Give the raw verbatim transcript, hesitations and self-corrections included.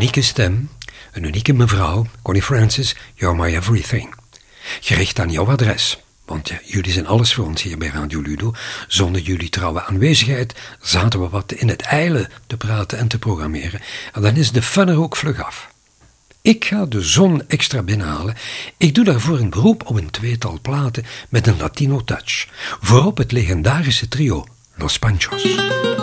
unieke stem, een unieke mevrouw, Connie Francis, You're My Everything. Gericht aan jouw adres, want ja, jullie zijn alles voor ons hier bij Radio Ludo. Zonder jullie trouwe aanwezigheid zaten we wat in het ijlen te praten en te programmeren. En dan is de fun er ook vlug af. Ik ga de zon extra binnenhalen. Ik doe daarvoor een beroep op een tweetal platen met een Latino touch. Voorop het legendarische trio Los Panchos.